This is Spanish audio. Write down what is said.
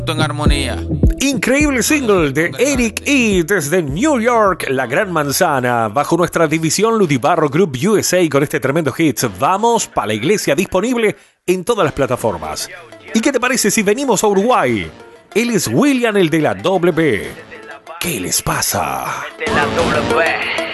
En armonía. Increíble single de Eric E. desde New York, La Gran Manzana, bajo nuestra división Ludibarro Group USA con este tremendo hit. Vamos pa' la iglesia, disponible en todas las plataformas. ¿Y qué te parece si venimos a Uruguay? Él es William, el de la W. ¿Qué les pasa? De la W.